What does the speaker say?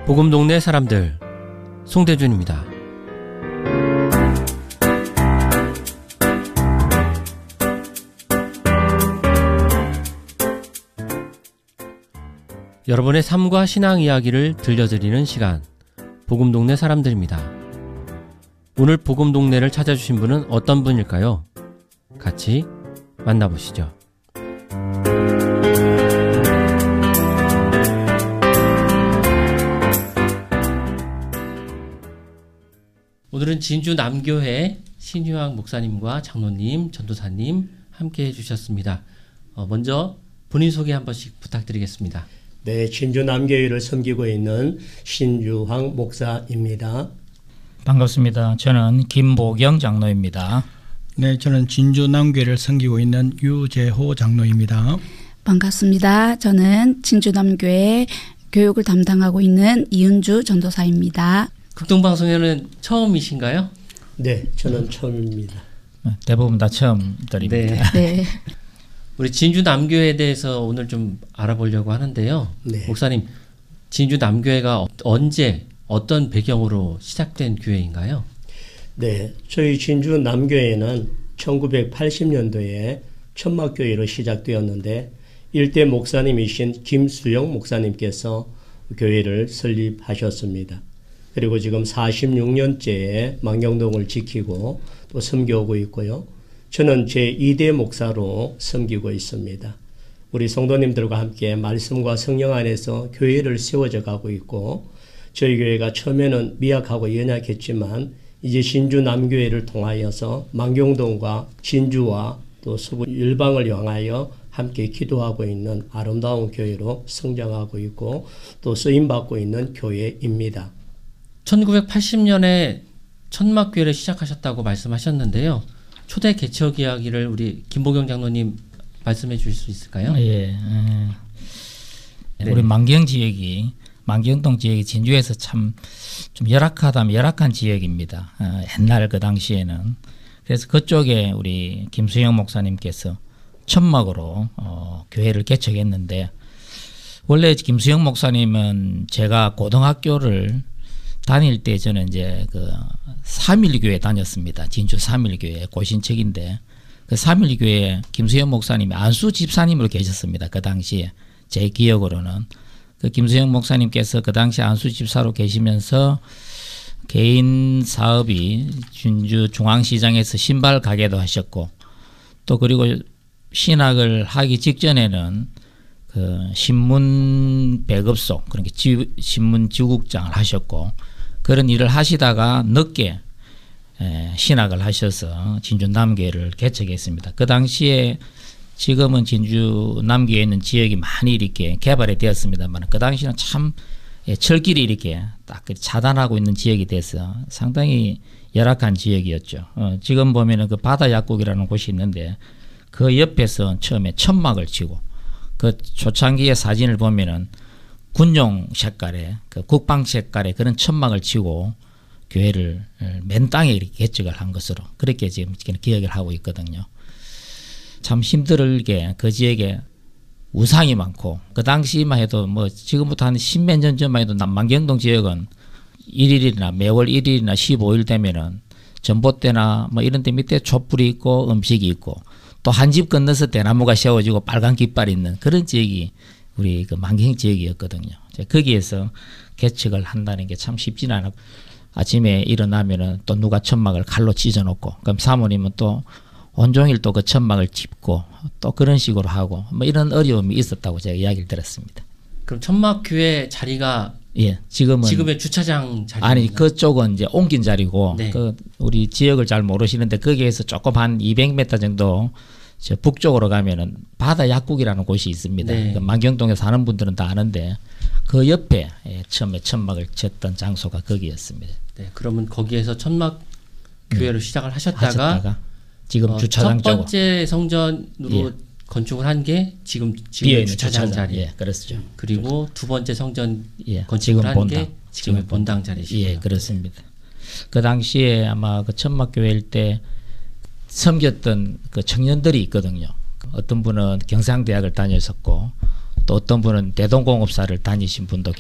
복음동네 사람들 송대준입니다. 여러분의 삶과 신앙 이야기를 들려드리는 시간, 복음동네 사람들입니다. 오늘 복음동네를 찾아주신 분은 어떤 분일까요? 같이 만나보시죠. 오늘은 진주 남교회 신유학 목사님과 장로님, 전도사님 함께 해주셨습니다. 먼저 본인 소개 한 번씩 부탁드리겠습니다. 네, 진주 남교회를 섬기고 있는 신유학 목사입니다. 반갑습니다. 저는 김보경 장로입니다. 네, 저는 진주 남교회를 섬기고 있는 유재호 장로입니다. 반갑습니다. 저는 진주 남교회 교육을 담당하고 있는 이은주 전도사입니다. 극동방송에는 처음이신가요? 네, 저는 처음입니다. 대부분 다 처음들입니다. 네. 우리 진주 남교회에 대해서 오늘 좀 알아보려고 하는데요. 네. 목사님, 진주 남교회가 언제 어떤 배경으로 시작된 교회인가요? 네, 저희 진주 남교회는 1980년도에 천막교회로 시작되었는데 일대 목사님이신 김수영 목사님께서 교회를 설립하셨습니다. 그리고 지금 46년째에 망경동을 지키고 또 섬겨오고 있고요. 저는 제2대 목사로 섬기고 있습니다. 우리 성도님들과 함께 말씀과 성령 안에서 교회를 세워져 가고 있고, 저희 교회가 처음에는 미약하고 연약했지만 이제 진주 남교회를 통하여서 망경동과 진주와 또 서구 일방을 향하여 함께 기도하고 있는 아름다운 교회로 성장하고 있고 또 쓰임받고 있는 교회입니다. 1980년에 천막교회를 시작하셨다고 말씀하셨는데요. 초대 개척 이야기를 우리 김보경 장로님 말씀해 주실 수 있을까요? 예. 네. 우리 망경동 지역이 진주에서 참 좀 열악한 지역입니다. 옛날 그 당시에는. 그래서 그쪽에 우리 김수영 목사님께서 천막으로 교회를 개척했는데, 원래 김수영 목사님은 제가 고등학교를 다닐 때 저는 이제 그 3.1교회 다녔습니다. 진주 3.1교회 고신척인데, 그 3.1교회 김수영 목사님이 안수 집사님으로 계셨습니다. 그 당시에 제 기억으로는 그 김수영 목사님께서 그 당시 안수 집사로 계시면서 개인 사업이 진주 중앙시장에서 신발 가게도 하셨고, 또 그리고 신학을 하기 직전에는 그 신문 배급소, 그러니까 신문 지국장을 하셨고, 그런 일을 하시다가 늦게 신학을 하셔서 진주 남교회를 개척했습니다. 그 당시에 지금은 진주 남교회에 있는 지역이 많이 이렇게 개발이 되었습니다만, 그 당시는 참 철길이 이렇게 딱 차단하고 있는 지역이 돼서 상당히 열악한 지역이었죠. 지금 보면은 그 바다 약국이라는 곳이 있는데 그 옆에서 처음에 천막을 치고, 그 초창기의 사진을 보면은 군용 색깔의 그 국방 색깔의 그런 천막을 치고 교회를 맨 땅에 이렇게 개척을 한 것으로 그렇게 지금 기억을 하고 있거든요. 참 힘들게 그 지역에 우상이 많고, 그 당시만 해도 뭐 지금부터 한 10몇 년 전만 해도 망경동 지역은 일일이나 매월 1일이나 15일 되면은 전봇대나 뭐 이런 데 밑에 촛불이 있고 음식이 있고, 또 한 집 건너서 대나무가 세워지고 빨간 깃발이 있는 그런 지역이 우리 그 망경 지역이었거든요. 거기에서 개척을 한다는 게 참 쉽지는 않았고, 아침에 일어나면은 또 누가 천막을 칼로 찢어놓고, 그럼 사모님은 또 온종일 또 그 천막을 짚고 또 그런 식으로 하고, 뭐 이런 어려움이 있었다고 제가 이야기를 들었습니다. 그럼 천막교회 자리가 지금의 주차장 자리? 아니, 그쪽은 이제 옮긴 자리고, 네. 그 우리 지역을 잘 모르시는데 거기에서 조금 한 200m 정도 저 북쪽으로 가면은 바다 약국이라는 곳이 있습니다. 네. 그 망경동에 사는 분들은 다 아는데 그 옆에 처음에 천막을 쳤던 장소가 거기였습니다. 네, 그러면 거기에서 천막교회를 시작을 하셨다가 지금 주차장 첫 번째 성전으로 건축을 한 게 지금의 주차장 자리. 예, 그렇죠. 그리고 두 번째 성전 예, 건축을 한 게 지금의 본당 자리시고요. 예, 그렇습니다. 그 당시에 아마 그 천막교회일 때 섬겼던 그 청년들이 있거든요. 어떤 분은 경상대학을 다녔었고, 또 어떤 분은 대동공업사를 다니신 분도